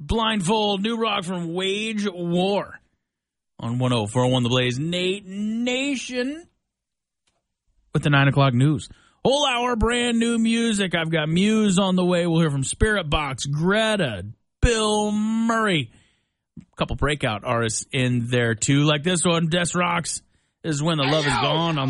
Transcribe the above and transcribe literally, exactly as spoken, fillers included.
Blindfold, new rock from Wage War on one oh four point one The Blaze. Nate Nation with the nine o'clock news. Whole hour, brand new music. I've got Muse on the way. We'll hear from Spirit Box, Greta, Bill Murray. A couple breakout artists in there, too, like this one, Des Rocks. This is When the Love Is Gone on